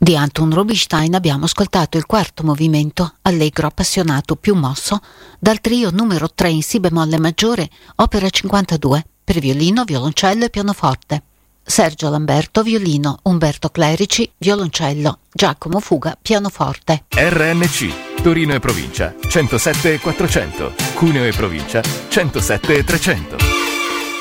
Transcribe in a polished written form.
Di Anton Rubinstein abbiamo ascoltato il quarto movimento, allegro appassionato più mosso, dal trio numero 3 in si bemolle maggiore, opera 52, per violino, violoncello e pianoforte. Sergio Lamberto, violino, Umberto Clerici, violoncello, Giacomo Fuga, pianoforte. RNC, Torino e provincia, 107 400, Cuneo e provincia, 107 300.